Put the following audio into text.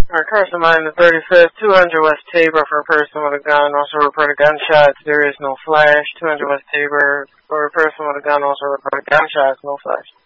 Alright, Carson Mine, the 35th, 200 West Tabor for a person with a gun, also reported gunshots, there is no flash. 200 West Tabor for a person with a gun, also reported gunshots, no flash.